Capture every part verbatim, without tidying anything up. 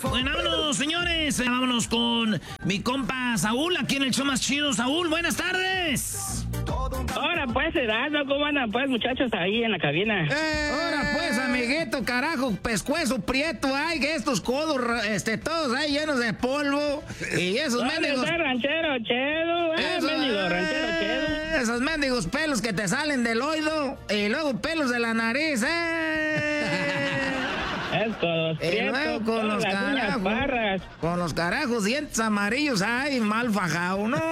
Bueno, vámonos, señores. Eh, vámonos con mi compa Saúl, aquí en el show más chido. Saúl, buenas tardes. Ahora pues, Erasmo, ¿cómo andan pues, muchachos, ahí en la cabina? Eh, Ahora pues, amiguito, carajo, pescuezo prieto, ay, que estos codos, este, todos ahí llenos de polvo. Y esos mendigos... ranchero chedo, eh, Eso, mendigo, eh, ranchero chedo. Esos mendigos pelos que te salen del oído y luego pelos de la nariz, eh. Es todos Y prietos, luego con todas los las uñas carajos, parras. con los carajos dientes amarillos, ay, mal fajado, no.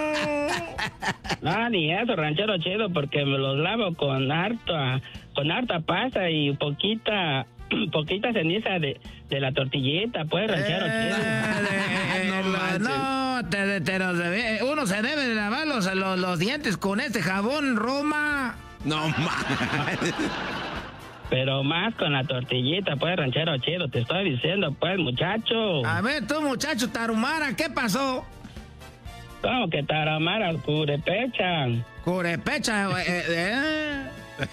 No, ni eso, ranchero chedo, porque me los lavo con harta, con harta pasta y poquita, poquita ceniza de, de la tortillita, pues, ranchero Eh, chedo. eh, No lo- manches. no, te, te los debe- uno se debe de lavar los, los, los dientes con este jabón Roma. No mames. Pero más con la tortillita, pues, ranchero chedo, te estoy diciendo, pues, muchacho. A ver, tú, muchacho Tarumara, ¿qué pasó? ¿Cómo que taramara, curepecha? Curepecha, eh, eh.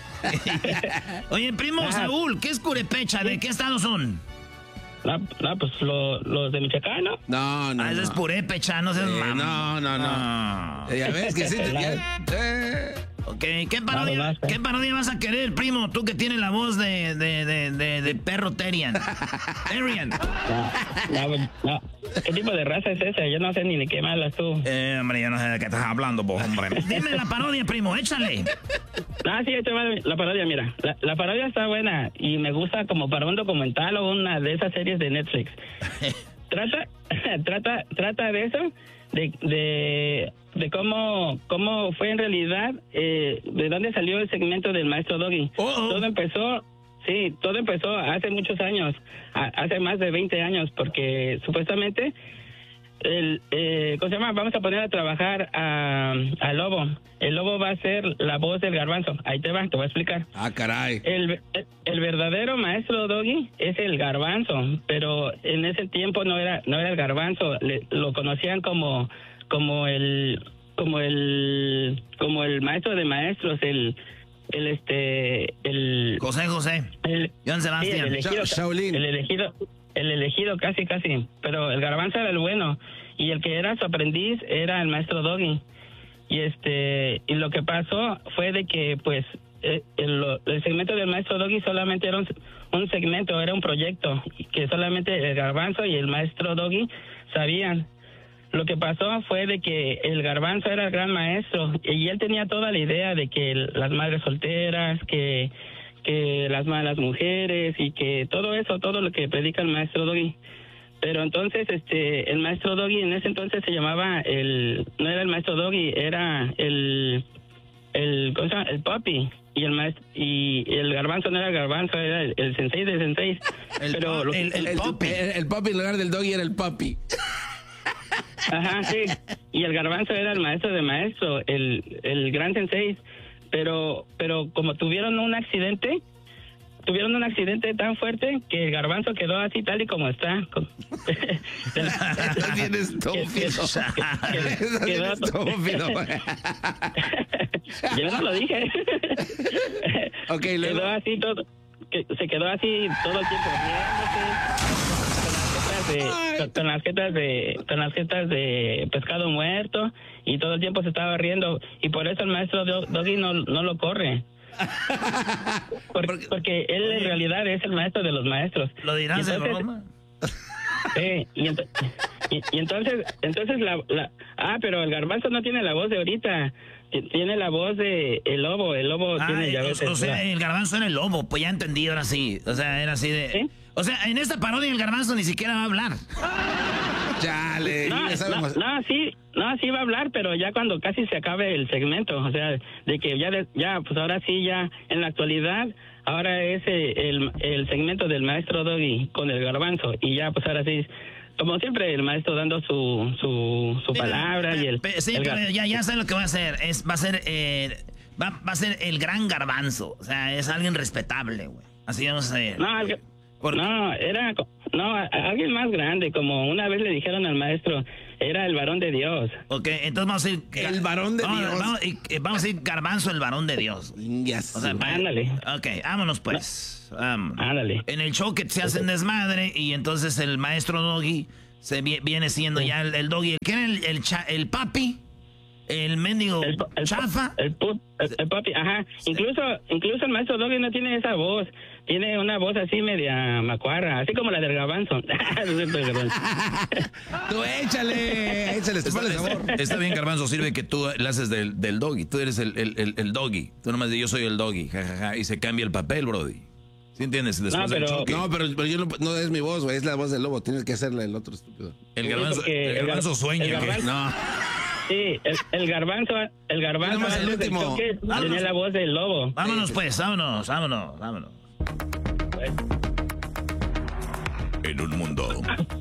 Oye, primo Ah. Saúl, ¿qué es Curepecha? ¿De qué estado son? No, no, pues lo- los de Michoacán, ¿no? No, no. Ah, ese no. es purépecha, no seas Eh, mamón. no, no, no. Ah. Ya ves que sí. te- ya- eh. Ok, ¿qué parodia, Vamos, vamos. ¿qué parodia vas a querer, primo? Tú que tienes la voz de, de, de, de, de perro Terian. Terian. No, no, no. ¿Qué tipo de raza es esa? Yo no sé ni de qué me hablas tú. Eh, hombre, yo no sé de qué estás hablando, vos, hombre. Dime la parodia, primo, échale. Ah, sí, échame la parodia, mira. La, la parodia está buena y me gusta como para un documental o una de esas series de Netflix. Trata, trata, trata de eso, de, de, de cómo, cómo fue en realidad, eh, de dónde salió el segmento del maestro Doggy. Oh, oh. Todo empezó, sí, todo empezó hace muchos años, a- hace más de veinte años, porque supuestamente, el, eh, ¿cómo se llama? Vamos a poner a trabajar a, a Lobo. El Lobo va a ser la voz del Garbanzo. Ahí te va, te voy a explicar. Ah, caray. El, el verdadero maestro Doggy es el Garbanzo, pero en ese tiempo no era no era el Garbanzo, le- lo conocían como como el como el como el maestro de maestros, el el este el José, José. el, Joan sí, Sebastián. el elegido, Sha- Shaolin. el elegido el elegido casi casi, pero el Garbanzo era el bueno y el que era su aprendiz era el maestro Doggy. Y este y lo que pasó fue de que pues eh, el, el segmento del maestro Doggy solamente era un, un segmento, era un proyecto que solamente el Garbanzo y el maestro Doggy sabían. Lo que pasó fue de que el Garbanzo era el gran maestro y él tenía toda la idea de que el- las madres solteras, que que las malas mujeres y que todo eso, todo lo que predica el maestro Doggy. Pero entonces, este, el maestro Doggy en ese entonces se llamaba el, no era el maestro Doggy, era el, el, ¿cómo se llama? El Papi. Y el maestro, y el Garbanzo no era el Garbanzo, era el, el sensei de sensei. El Pero, pa- lo- el- El, el, papi. el, el papi en lugar del doggy era el papi. ajá, sí. Y el Garbanzo era el maestro de maestro, el, el gran sensei. Pero, pero como tuvieron un accidente, tuvieron un accidente tan fuerte que el Garbanzo quedó así tal y como está. Con- Estás bien estúpido. Estás bien Quedó- estúpido. Yo no lo dije. Ok, luego. Quedó así todo, que se quedó así todo el tiempo riéndose, con las jetas de, con, con las jetas de pescado muerto y todo el tiempo se estaba riendo y por eso el maestro Do- Doggy no, no lo corre. Por- porque él en realidad es el maestro de los maestros. ¿Lo dirás Y de entonces- broma? Sí, y, ento- y, y entonces, entonces la, la, ah, pero el Garbanzo no tiene la voz de ahorita, T- tiene la voz de el lobo, el lobo Ah, tiene ya o, ves, o sea, la- el garbanzo era el lobo, pues ya entendí ahora sí. O sea, era así de... ¿Sí? O sea, en esta parodia el garbanzo ni siquiera va a hablar. Chale, no, ya no, sabemos. no, sí, no, sí va a hablar, pero ya cuando casi se acabe el segmento, o sea, de que ya, de- ya, pues ahora sí, ya en la actualidad, ahora es eh, el, el segmento del maestro Doggy con el Garbanzo y ya, pues ahora sí, como siempre, el maestro dando su, su, su Sí, palabra pero- y el... pero- sí, el pero gar- ya, ya sé lo que va a hacer. Es, va a ser... eh, va, va a ser el gran garbanzo. O sea, es alguien respetable, güey. Así vamos a hacer. No, el- Por- no, era, co- No, a, a alguien más grande, como una vez le dijeron al maestro, era el varón de Dios. Ok, entonces vamos a ir... El varón de vamos, Dios. Vamos, vamos a ir Garbanzo, el varón de Dios. Yes. O sea, Ándale. Ok, vámonos pues. Vámonos. Ándale. En el show que se hacen desmadre y entonces el maestro Doggy se vi- viene siendo ya el, el Doggy. ¿Quién era el, el, cha- el papi? El mendigo El, el, chafa. El, pu- el, el papi, ajá. Incluso, incluso el maestro Doggy no tiene esa voz. Tiene una voz así media macuarra, así como la del Garbanzo. Tú échale, échale, Está, ponle sabor. está- está bien, Garbanzo, sirve que tú le haces del, del Doggy. Tú eres el, el, el, el Doggy. Tú nomás dices, yo soy el Doggy, jajaja. Y se cambia el papel, brody. ¿Sí entiendes? Después No, del pero- choque. No, pero, pero yo no, no es mi voz, güey, es la voz del lobo. Tienes que hacerle el otro estúpido. El Sí, Garbanzo, porque el el garbanzo gar- sueña. el ¿qué? garbanzo- No. Sí, el, el Garbanzo, el Garbanzo Nomás el antes del último. choque Vámonos. tenía la voz del lobo. Vámonos pues, vámonos, vámonos, vámonos. En un mundo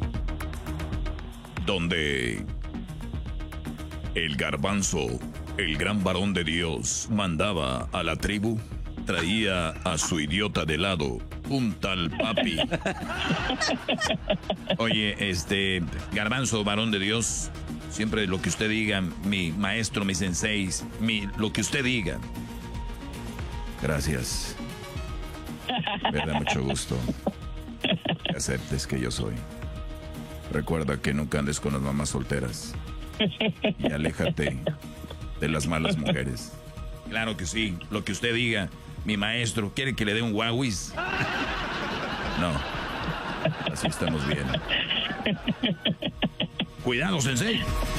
donde el Garbanzo, el gran varón de Dios, mandaba a la tribu, traía a su idiota de lado, un tal papi. Oye, este, Garbanzo, varón de Dios, siempre lo que usted diga, mi maestro, mi sensei, mi, lo que usted diga. Gracias. Me da mucho gusto que aceptes que yo soy. Recuerda que nunca andes con las mamás solteras y aléjate de las malas mujeres. Claro que sí, lo que usted diga, mi maestro, ¿quiere que le dé un guauis? No, así estamos bien. Cuidado, sensei.